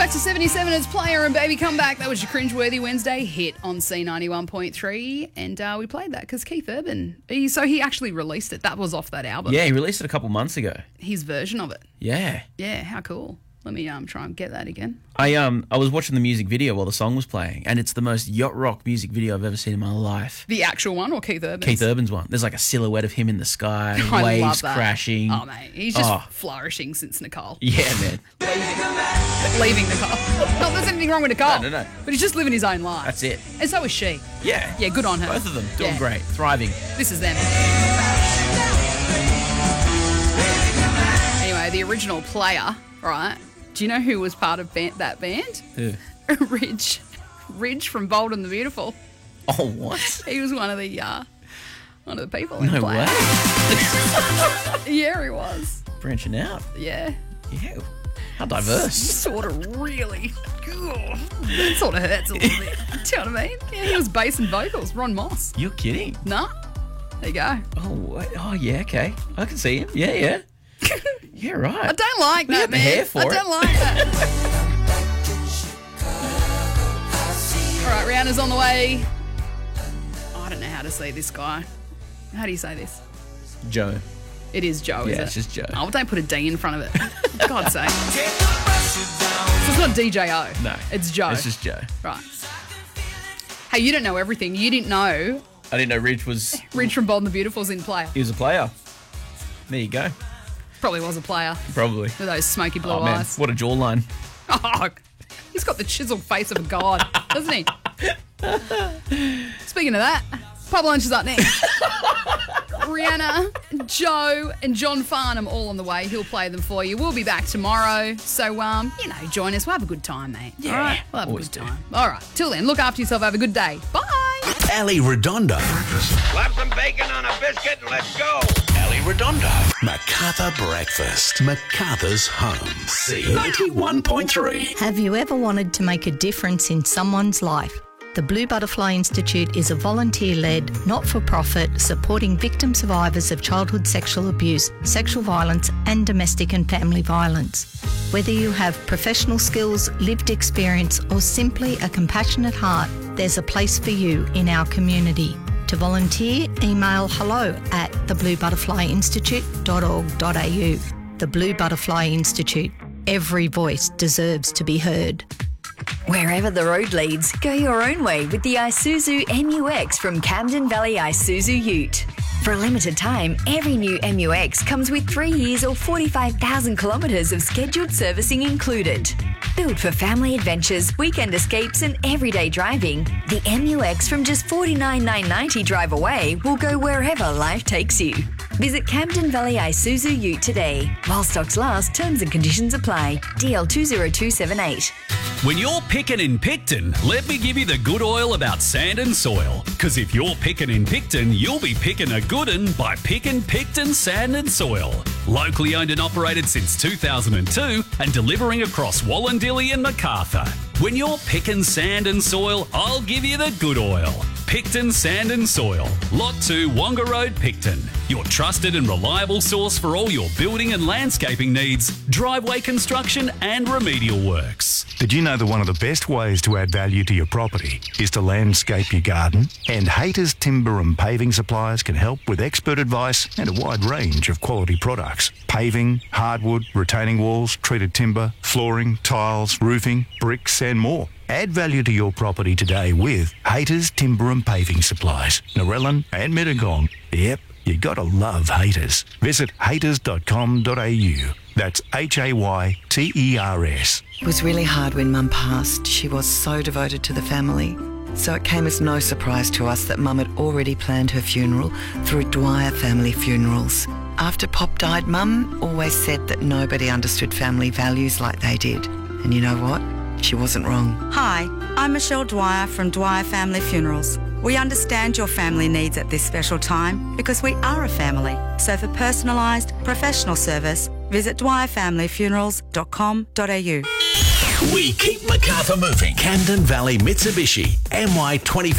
back to 77. It's Player and Baby Come Back. That was your cringeworthy Wednesday hit on C91.3. And we played that because Keith Urban, he actually released it. That was off that album. Yeah, he released it a couple months ago. His version of it. Yeah. Yeah, how cool. Let me try and get that again. I was watching the music video while the song was playing, and it's the most yacht rock music video I've ever seen in my life. The actual one or Keith Urban's? Keith Urban's one. There's like a silhouette of him in the sky, I waves love that. crashing. Oh, mate. He's just flourishing since Nicole. Yeah, man. Leaving Nicole. Not there's anything wrong with Nicole. No. But he's just living his own life. That's it. And so is she. Yeah. Yeah, good on her. Both of them doing great, thriving. This is them. Anyway, the original Player, right? Do you know who was part of that band? Who? Ridge from Bold and the Beautiful. Oh, what? He was one of the people in No Player. way. Yeah, he was. Branching out. Yeah. Yeah. How diverse. Sort of really. That sort of hurts a little bit. Do you know what I mean? Yeah, he was bass and vocals. Ron Moss. You're kidding. No. There you go. Oh, what? Oh, yeah, okay. I can see him. Yeah. Yeah, right. I don't like We that, got the man. hair for I it. don't like that. All right, Rihanna's on the way. I don't know how to say this guy. How do you say this? Joe. It is Joe, is it? Yeah, it's just Joe. Oh, don't put a D in front of it. For God's sake. So it's not DJO. No. It's Joe. It's just Joe. Right. Hey, you don't know everything. You didn't know I didn't know Ridge was... Ridge from Bold and the Beautiful's in Player. He was a player. There you go. Probably was a player Probably. with those smoky blue Oh, man. eyes. What a jawline. Oh, he's got the chiseled face of a god, doesn't he? Speaking of that, Pub Lunch is up next. Rihanna, Joe, and John Farnham all on the way. He'll play them for you. We'll be back tomorrow. So, join us. We'll have a good time, mate. Yeah, All right? We'll have a always good do. time. All right. Till then, look after yourself. Have a good day. Bye. Ali Redondo. Slap some bacon on a biscuit and let's go. Ali Redondo. MacArthur Breakfast. MacArthur's home. C91.3. Have you ever wanted to make a difference in someone's life? The Blue Butterfly Institute is a volunteer-led, not-for-profit, supporting victim survivors of childhood sexual abuse, sexual violence and domestic and family violence. Whether you have professional skills, lived experience or simply a compassionate heart, there's a place for you in our community. To volunteer, email hello@thebluebutterflyinstitute.org.au. The Blue Butterfly Institute. Every voice deserves to be heard. Wherever the road leads, go your own way with the Isuzu MU-X from Camden Valley Isuzu Ute. For a limited time, every new MU-X comes with 3 years or 45,000 kilometres of scheduled servicing included. Built for family adventures, weekend escapes and everyday driving, the MU-X from just $49,990 drive away will go wherever life takes you. Visit Camden Valley Isuzu Ute today. While stocks last, terms and conditions apply. DL 20278. When you're picking in Picton, let me give you the good oil about sand and soil. Because if you're picking in Picton, you'll be picking a good un by picking Picton Sand and Soil. Locally owned and operated since 2002 and delivering across Wallandilly and MacArthur. When you're picking sand and soil, I'll give you the good oil. Picton Sand and Soil, Lot 2, Wonga Road, Picton. Your trusted and reliable source for all your building and landscaping needs, driveway construction and remedial works. Did you know that one of the best ways to add value to your property is to landscape your garden? And Haters Timber and Paving Suppliers can help with expert advice and a wide range of quality products. Paving, hardwood, retaining walls, treated timber, flooring, tiles, roofing, bricks and more. Add value to your property today with Haters Timber and Paving Supplies, Narellan and Mittagong. Yep, you gotta love Haters. Visit haters.com.au. That's HAYTERS. It was really hard when Mum passed. She was so devoted to the family. So it came as no surprise to us that Mum had already planned her funeral through Dwyer Family Funerals. After Pop died, Mum always said that nobody understood family values like they did. And you know what? She wasn't wrong. Hi, I'm Michelle Dwyer from Dwyer Family Funerals. We understand your family needs at this special time because we are a family. So for personalised, professional service, visit dwyerfamilyfunerals.com.au. We keep MacArthur moving. Camden Valley Mitsubishi, MY25.